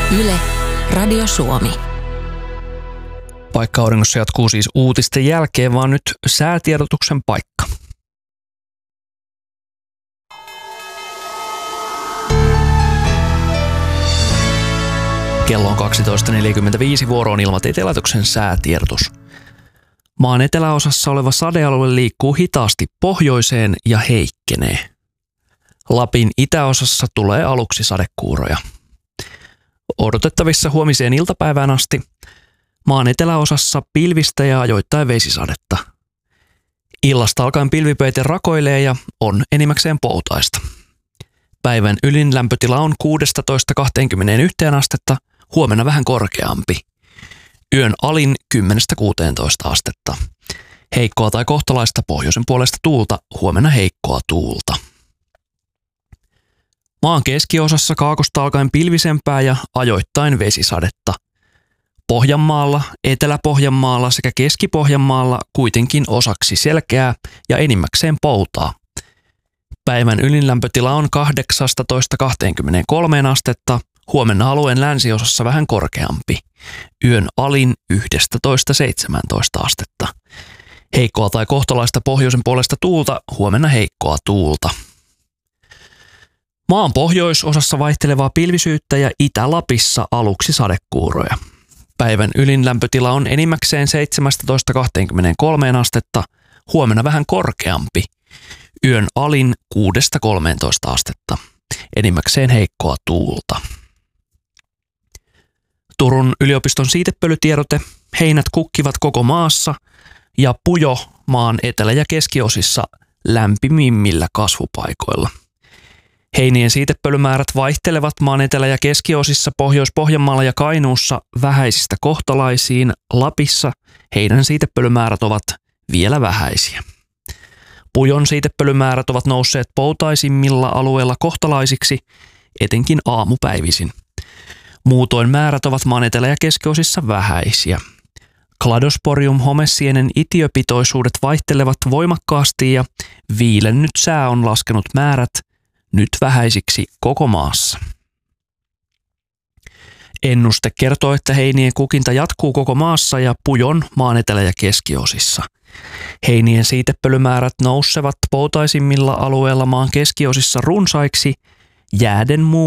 Yle, Radio Suomi. Paikka auringossa jatkuu siis uutisten jälkeen, vaan nyt säätiedotuksen paikka. Kello on 12.45, vuoro on Ilmatieteen laitoksen säätiedotus. Maan eteläosassa oleva sadealue liikkuu hitaasti pohjoiseen ja heikkenee. Lapin itäosassa tulee aluksi sadekuuroja. Odotettavissa huomiseen iltapäivään asti maan eteläosassa pilvistä ja ajoittain vesisadetta. Illasta alkaen pilvipeite rakoilee ja on enimmäkseen poutaista. Päivän ylin lämpötila on 16–21 astetta, huomenna vähän korkeampi. Yön alin 10–16 astetta. Heikkoa tai kohtalaista pohjoisen puolesta tuulta, huomenna heikkoa tuulta. Maan keskiosassa kaakosta alkaen pilvisempää ja ajoittain vesisadetta. Pohjanmaalla, Etelä-Pohjanmaalla sekä Keski-Pohjanmaalla kuitenkin osaksi selkeää ja enimmäkseen poutaa. Päivän ylin lämpötila on 18–23 astetta, huomenna alueen länsiosassa vähän korkeampi. Yön alin 11–17 astetta. Heikkoa tai kohtalaista pohjoisen puolesta tuulta, huomenna heikkoa tuulta. Maan pohjoisosassa vaihtelevaa pilvisyyttä ja Itä-Lapissa aluksi sadekuuroja. Päivän ylin lämpötila on enimmäkseen 17–23 astetta, huomenna vähän korkeampi. Yön alin 6–13 astetta, enimmäkseen heikkoa tuulta. Turun yliopiston siitepölytiedote: heinät kukkivat koko maassa ja pujo maan etelä- ja keskiosissa lämpimimmillä kasvupaikoilla. Heinien siitepölymäärät vaihtelevat maan etelä- ja keskiosissa Pohjois-Pohjanmaalla ja Kainuussa vähäisistä kohtalaisiin. Lapissa heinän siitepölymäärät ovat vielä vähäisiä. Pujon siitepölymäärät ovat nousseet poutaisimmilla alueilla kohtalaisiksi, etenkin aamupäivisin. Muutoin määrät ovat maan etelä- ja keskiosissa vähäisiä. Cladosporium homesienen itiöpitoisuudet vaihtelevat voimakkaasti ja viilennyt sää on laskenut määrät nyt vähäisiksi koko maassa. Ennuste kertoo, että heinien kukinta jatkuu koko maassa ja pujon maan etelä- ja keskiosissa. Heinien siitepölymäärät nousevat poutaisimmilla alueilla maan keskiosissa runsaiksi, jääden